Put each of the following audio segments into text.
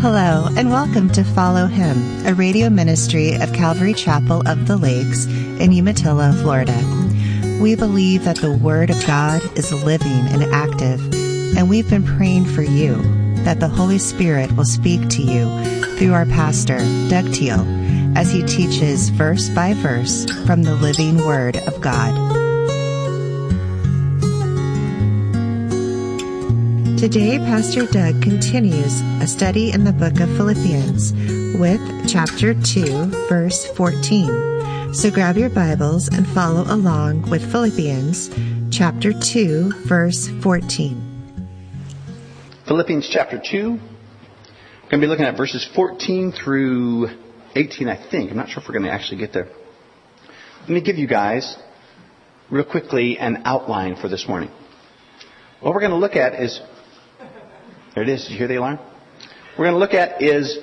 Hello, and welcome to Follow Him, a radio ministry of Calvary Chapel of the Lakes in Umatilla, Florida. We believe that the Word of God is living and active, and we've been praying for you that the Holy Spirit will speak to you through our pastor, Doug Teal, as he teaches verse by verse from the living Word of God. Today, Pastor Doug continues a study in the book of Philippians with chapter 2, verse 14. So grab your Bibles and follow along with Philippians chapter 2, verse 14. Philippians chapter 2. We're going to be looking at verses 14 through 18, I think. I'm not sure if we're going to actually get there. Let me give you guys, real quickly, an outline for this morning. What we're going to look at is... There it is. Did you hear the alarm? We're going to look at is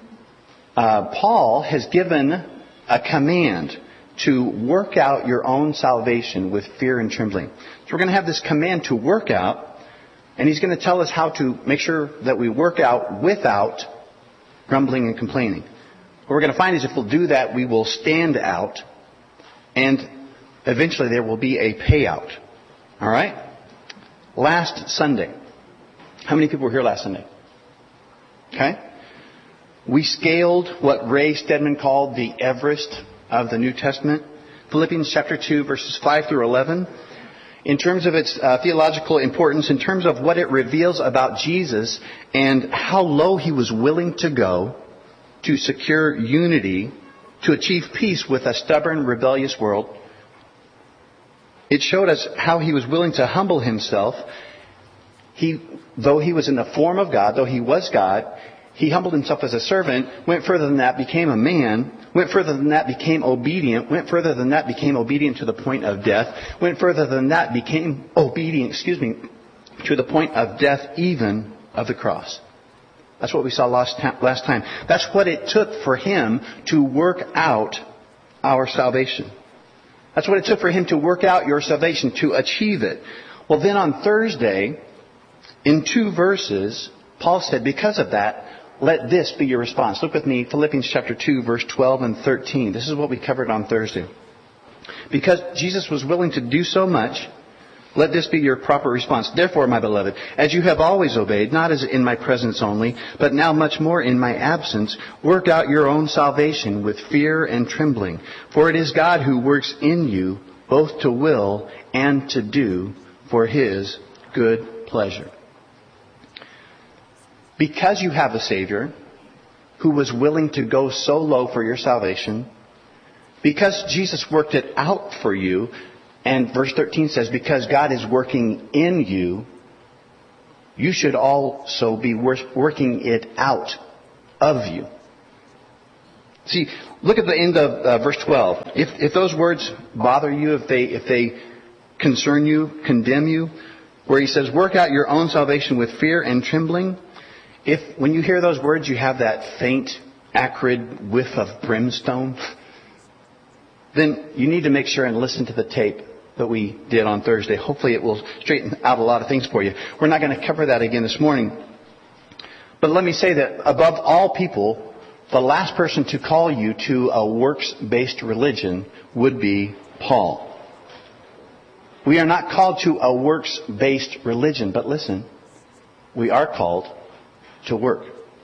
Paul has given a command to work out your own salvation with fear and trembling. So we're going to have this command to work out, and he's going to tell us how to make sure that we work out without grumbling and complaining. What we're going to find is if we'll do that, we will stand out, and eventually there will be a payout. All right? Last Sunday. How many people were here last Sunday? Okay. We scaled what Ray Stedman called the Everest of the New Testament. Philippians chapter 2, verses 5 through 11. In terms of its theological importance, in terms of what it reveals about Jesus and how low he was willing to go to secure unity, to achieve peace with a stubborn, rebellious world. It showed us how he was willing to humble himself. Though he was in the form of God, though he was God, he humbled himself as a servant, went further than that, became a man, went further than that, became obedient, went further than that, became obedient to the point of death, went further than that, became obedient, to the point of death, even of the cross. That's what we saw last time. That's what it took for him to work out our salvation. That's what it took for him to work out your salvation, to achieve it. Well, then on Thursday, in 2 verses, Paul said, because of that, let this be your response. Look with me, Philippians chapter 2, verse 12 and 13. This is what we covered on Thursday. Because Jesus was willing to do so much, let this be your proper response. Therefore, my beloved, as you have always obeyed, not as in my presence only, but now much more in my absence, work out your own salvation with fear and trembling. For it is God who works in you, both to will and to do for His good pleasure. Because you have a Savior who was willing to go so low for your salvation, because Jesus worked it out for you, and verse 13 says, because God is working in you, you should also be working it out of you. See, look at the end of verse 12. If those words bother you, if they concern you, condemn you, where he says, work out your own salvation with fear and trembling, if when you hear those words you have that faint, acrid whiff of brimstone, then you need to make sure and listen to the tape that we did on Thursday. Hopefully it will straighten out a lot of things for you. We're not going to cover that again this morning. But let me say that above all people, the last person to call you to a works-based religion would be Paul. We are not called to a works-based religion, but listen, we are called to work.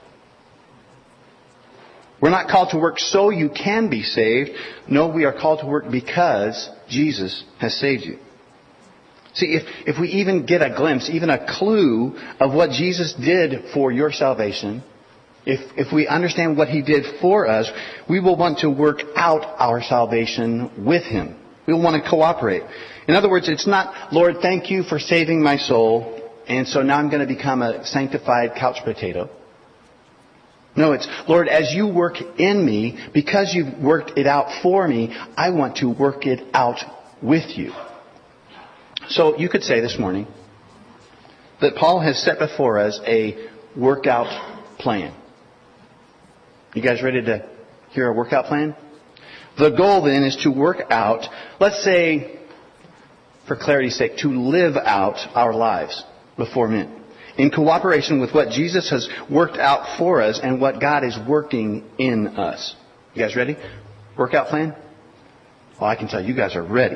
We're not called to work so you can be saved. No, we are called to work because Jesus has saved you. See, if we even get a glimpse, even a clue of what Jesus did for your salvation, if we understand what He did for us, we will want to work out our salvation with Him. We will want to cooperate. In other words, it's not, Lord, thank you for saving my soul, and so now I'm going to become a sanctified couch potato. No, it's, Lord, as you work in me, because you've worked it out for me, I want to work it out with you. So you could say this morning that Paul has set before us a workout plan. You guys ready to hear a workout plan? The goal then is to work out, let's say, for clarity's sake, to live out our lives before men. in cooperation with what Jesus has worked out for us and what God is working in us. You guys ready? Workout plan? Well, I can tell you guys are ready.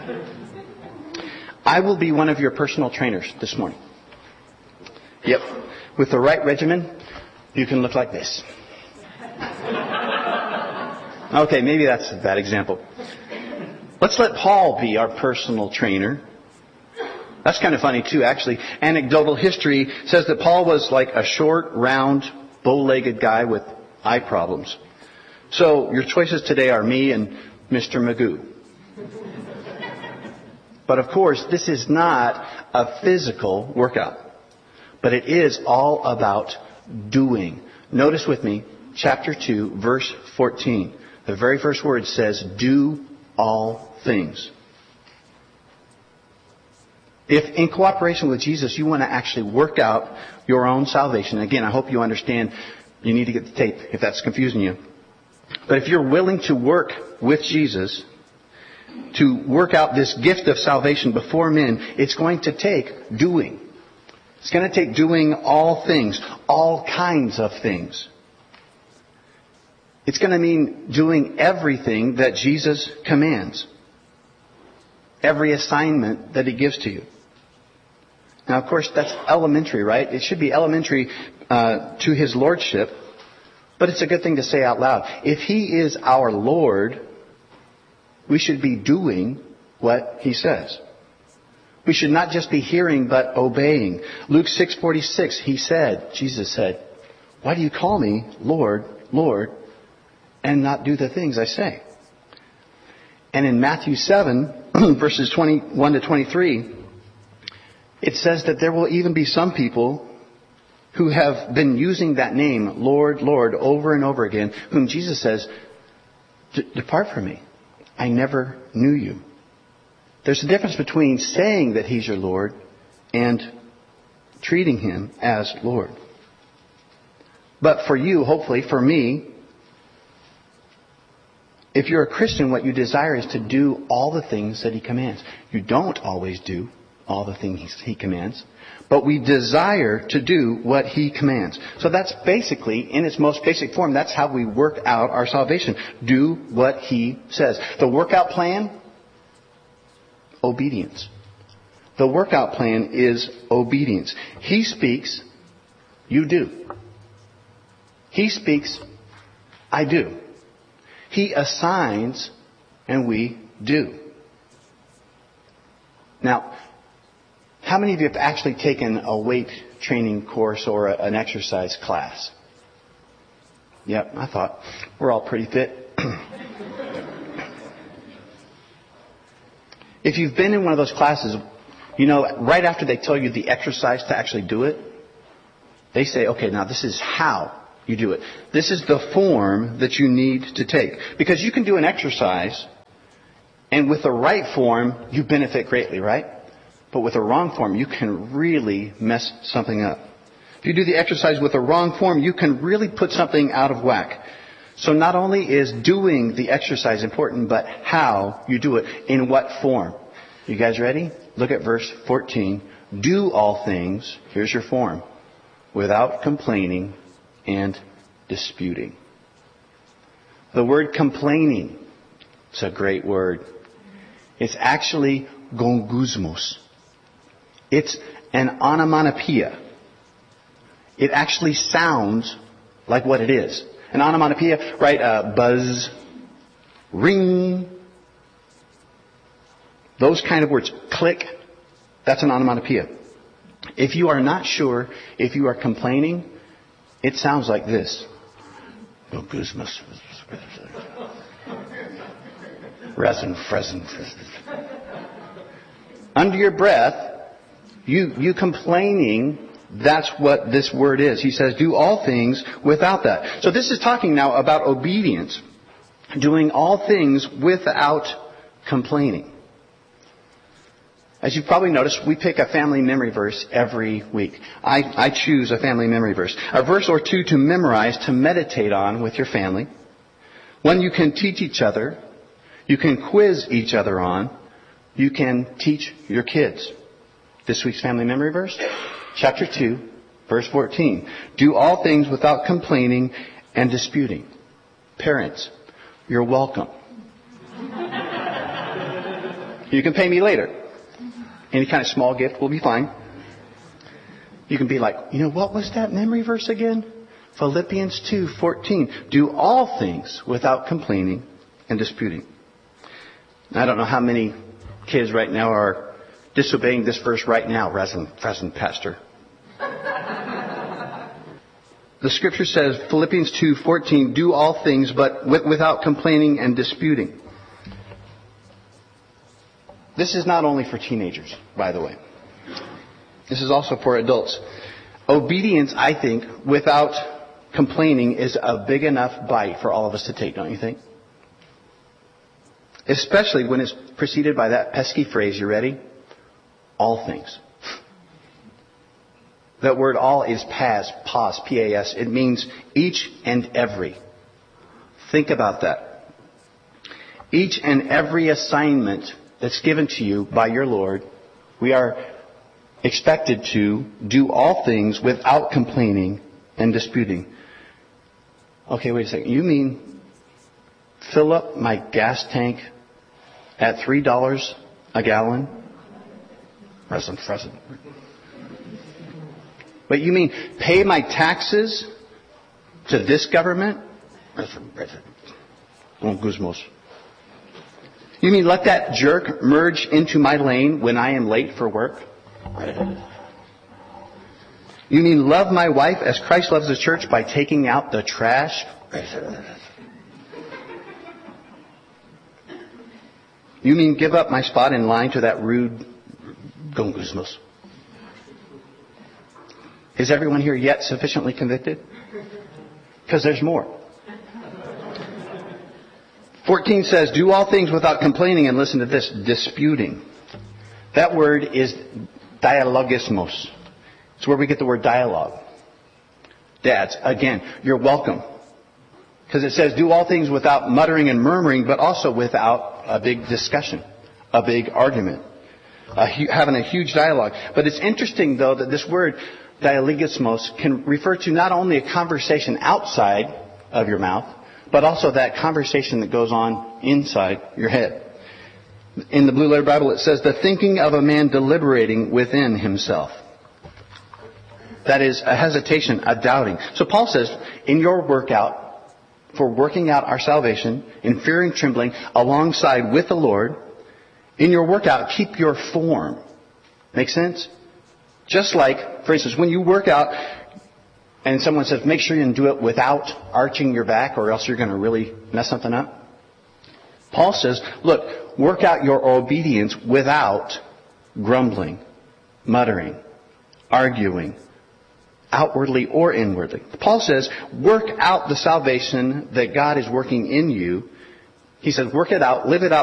I will be one of your personal trainers this morning. Yep. With the right regimen, you can look like this. Okay, maybe that's a bad example. Let's let Paul be our personal trainer. That's kind of funny too, actually. Anecdotal history says that Paul was like a short, round, bow-legged guy with eye problems. So your choices today are me and Mr. Magoo. But of course, this is not a physical workout. But it is all about doing. Notice with me, chapter 2, verse 14. The very first word says, do all things. If in cooperation with Jesus you want to actually work out your own salvation, again, I hope you understand you need to get the tape if that's confusing you. But if you're willing to work with Jesus, to work out this gift of salvation before men, it's going to take doing. It's going to take doing all things, all kinds of things. It's going to mean doing everything that Jesus commands. Every assignment that He gives to you. Now, of course, that's elementary, right? It should be elementary to His Lordship. But it's a good thing to say out loud. If He is our Lord, we should be doing what He says. We should not just be hearing, but obeying. Luke 6:46, Jesus said, why do you call me Lord, Lord, and not do the things I say? And in Matthew 7, verses 21 to 23, it says that there will even be some people who have been using that name, Lord, Lord, over and over again, whom Jesus says, depart from me. I never knew you. There's a difference between saying that He's your Lord and treating Him as Lord. But for you, hopefully, for me, if you're a Christian, what you desire is to do all the things that He commands. You don't always do all the things He commands, but we desire to do what He commands. So that's basically, in its most basic form, that's how we work out our salvation. Do what He says. The workout plan? Obedience. The workout plan is obedience. He speaks, you do. He speaks, I do. He assigns, and we do. Now, how many of you have actually taken a weight training course or an exercise class? Yep, I thought we're all pretty fit. If you've been in one of those classes, you know, right after they tell you the exercise to actually do it, they say, okay, now this is how you do it. This is the form that you need to take. Because you can do an exercise, and with the right form, you benefit greatly, right? But with the wrong form, you can really mess something up. If you do the exercise with the wrong form, you can really put something out of whack. So not only is doing the exercise important, but how you do it, in what form. You guys ready? Look at verse 14. Do all things, here's your form, without complaining and disputing. The word complaining, it's a great word. It's actually gongusmos. It's an onomatopoeia. It actually sounds like what it is. An onomatopoeia, right? Buzz, ring. Those kind of words. Click. That's an onomatopoeia. If you are not sure, if you are complaining, it sounds like this. Under your breath, you complaining, that's what this word is. He says, do all things without that. So this is talking now about obedience. Doing all things without complaining. As you've probably noticed, we pick a family memory verse every week. I choose a family memory verse. A verse or two to memorize, to meditate on with your family. One you can teach each other. You can quiz each other on. You can teach your kids. This week's family memory verse, chapter 2, verse 14. Do all things without complaining and disputing. Parents, you're welcome. You can pay me later. Any kind of small gift will be fine. You can be like, what was that memory verse again? Philippians 2:14. Do all things without complaining and disputing. I don't know how many kids right now are disobeying this verse right now, present pastor. The scripture says, Philippians 2:14, do all things but without complaining and disputing. This is not only for teenagers, by the way. This is also for adults. Obedience, I think, without complaining is a big enough bite for all of us to take, don't you think? Especially when it's preceded by that pesky phrase, you ready? All things. That word all is pas, P-A-S. It means each and every. Think about that. Each and every assignment that's given to you by your Lord, we are expected to do all things without complaining and disputing. Okay, wait a second. You mean fill up my gas tank at $3 a gallon? Present. But you mean pay my taxes to this government? Guzmos. You mean let that jerk merge into my lane when I am late for work? You mean love my wife as Christ loves the church by taking out the trash? You mean give up my spot in line to that rude Gungusmos? Is everyone here yet sufficiently convicted? Because there's more. 14 says, do all things without complaining, and listen to this, disputing. That word is dialogismos. It's where we get the word dialogue. Dads, again, you're welcome. Because it says, do all things without muttering and murmuring, but also without a big discussion, a big argument, having a huge dialogue. But it's interesting, though, that this word dialogismos can refer to not only a conversation outside of your mouth, but also that conversation that goes on inside your head. In the Blue Letter Bible, it says, the thinking of a man deliberating within himself. That is a hesitation, a doubting. So Paul says, in your workout, for working out our salvation, in fear and trembling, alongside with the Lord, in your workout, keep your form. Make sense? Just like, for instance, when you work out, and someone says, make sure you do it without arching your back or else you're going to really mess something up. Paul says, look, work out your obedience without grumbling, muttering, arguing, outwardly or inwardly. Paul says, work out the salvation that God is working in you. He says, work it out, live it out